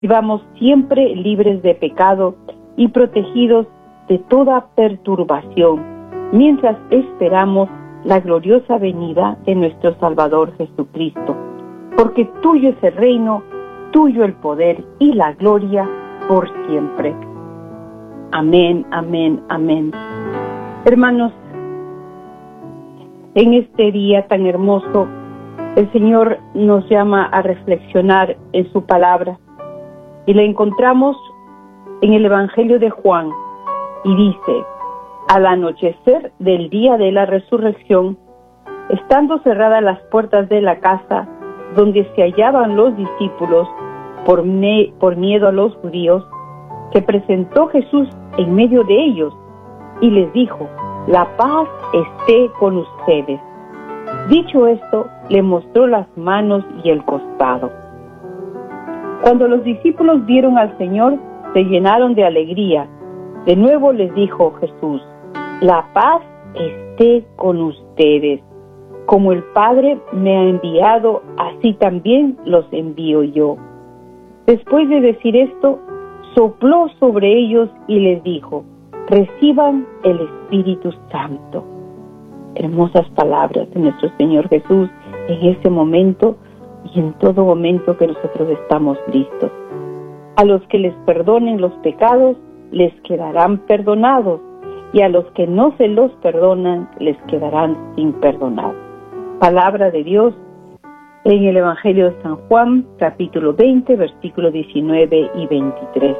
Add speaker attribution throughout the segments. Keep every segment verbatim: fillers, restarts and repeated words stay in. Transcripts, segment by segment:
Speaker 1: vivamos siempre libres de pecado y protegidos de toda perturbación, mientras esperamos la gloriosa venida de nuestro Salvador Jesucristo. Porque tuyo es el reino, tuyo el poder y la gloria por siempre. Amén, amén, amén. Hermanos, en este día tan hermoso, el Señor nos llama a reflexionar en su palabra y la encontramos en el Evangelio de Juan y dice: al anochecer del día de la resurrección, estando cerradas las puertas de la casa donde se hallaban los discípulos por, me, por miedo a los judíos, se presentó Jesús en medio de ellos y les dijo: la paz esté con ustedes. Dicho esto, le mostró las manos y el costado. Cuando los discípulos vieron al Señor, se llenaron de alegría. De nuevo les dijo Jesús: la paz esté con ustedes. Como el Padre me ha enviado, así también los envío yo. Después de decir esto, sopló sobre ellos y les dijo: reciban el Espíritu Santo. Hermosas palabras de nuestro Señor Jesús en ese momento y en todo momento que nosotros estamos listos. A los que les perdonen los pecados, les quedarán perdonados, y a los que no se los perdonan, les quedarán sin perdonar. Palabra de Dios en el Evangelio de San Juan, capítulo veinte, versículos diecinueve y veintitrés.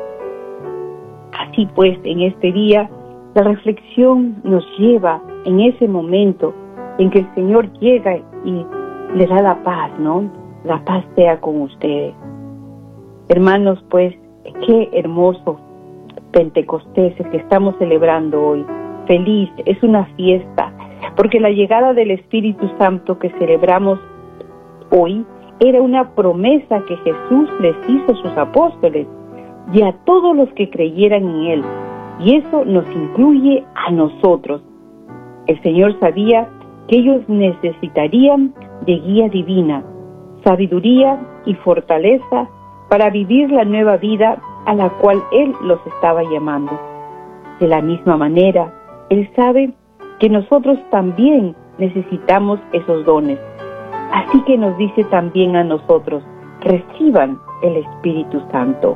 Speaker 1: Así pues, en este día, la reflexión nos lleva en ese momento en que el Señor llega y le da la paz, ¿no? La paz sea con ustedes. Hermanos, pues, qué hermoso Pentecostés que estamos celebrando hoy. Feliz, es una fiesta, porque la llegada del Espíritu Santo que celebramos hoy era una promesa que Jesús les hizo a sus apóstoles y a todos los que creyeran en Él, y eso nos incluye a nosotros. El Señor sabía que ellos necesitarían de guía divina, sabiduría y fortaleza para vivir la nueva vida a la cual Él los estaba llamando. De la misma manera, Él sabe que nosotros también necesitamos esos dones. Así que nos dice también a nosotros: reciban el Espíritu Santo.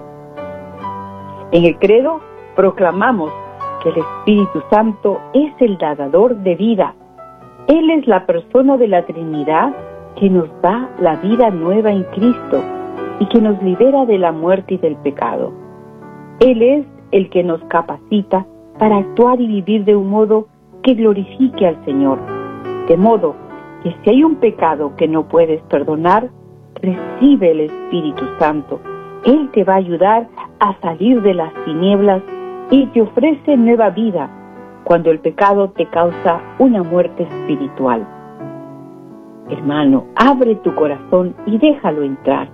Speaker 1: En el credo proclamamos que el Espíritu Santo es el dador de vida. Él es la persona de la Trinidad que nos da la vida nueva en Cristo y que nos libera de la muerte y del pecado. Él es el que nos capacita para actuar y vivir de un modo que glorifique al Señor. De modo que si hay un pecado que no puedes perdonar, recibe el Espíritu Santo. Él te va a ayudar a salir de las tinieblas y te ofrece nueva vida cuando el pecado te causa una muerte espiritual. Hermano, abre tu corazón y déjalo entrar.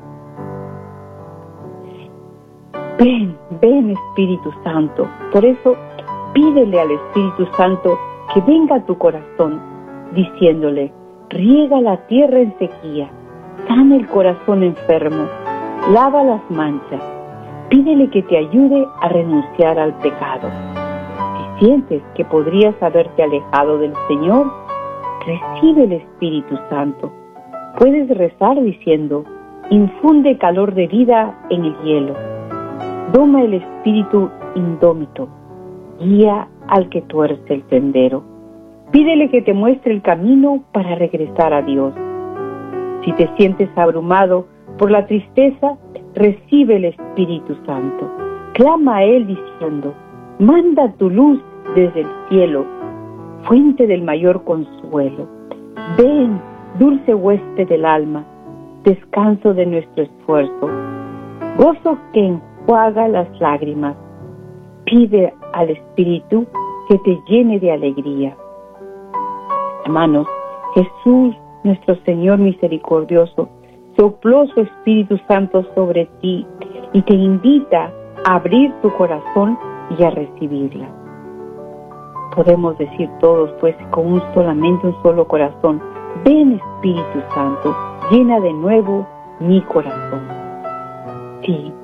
Speaker 1: Ven, ven Espíritu Santo. Por eso, pídele al Espíritu Santo que venga a tu corazón, diciéndole: riega la tierra en sequía, sana el corazón enfermo, lava las manchas. Pídele que te ayude a renunciar al pecado. Si sientes que podrías haberte alejado del Señor, recibe el Espíritu Santo. Puedes rezar diciendo: infunde calor de vida en el hielo. Doma el espíritu indómito. Guía al que tuerce el sendero. Pídele que te muestre el camino para regresar a Dios. Si te sientes abrumado por la tristeza, recibe el Espíritu Santo. Clama a Él diciendo: manda tu luz desde el cielo, fuente del mayor consuelo. Ven, dulce huésped del alma, descanso de nuestro esfuerzo, gozo que enjuaga las lágrimas. Pide al Espíritu que te llene de alegría. Hermanos, Jesús, nuestro Señor misericordioso, sopló su Espíritu Santo sobre ti y te invita a abrir tu corazón y a recibirla. Podemos decir todos, pues, con un solamente un solo corazón: ven Espíritu Santo, llena de nuevo mi corazón. Sí,